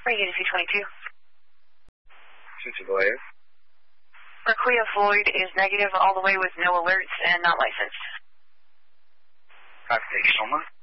Reagan C-22. 22 go ahead. Raquia Floyd is negative all the way with no alerts and not licensed. Thank you so much.